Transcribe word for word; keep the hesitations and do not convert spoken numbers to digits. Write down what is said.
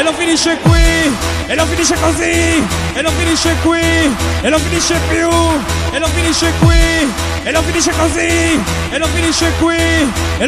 non finisce qui, e non finisce così, e non finisce qui, e non finisce più, e non finisce qui, e non finisce così, e non finisce qui.